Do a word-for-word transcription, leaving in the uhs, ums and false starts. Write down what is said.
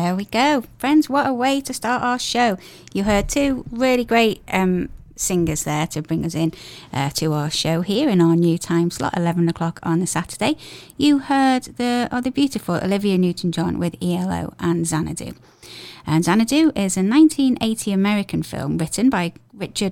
There we go. Friends, what a way to start our show. You heard two really great um, singers there to bring us in uh, to our show here in our new time slot, eleven o'clock on the Saturday. You heard the, oh, the beautiful Olivia Newton-John with E L O and Xanadu. And Xanadu is a nineteen eighty American film written by Richard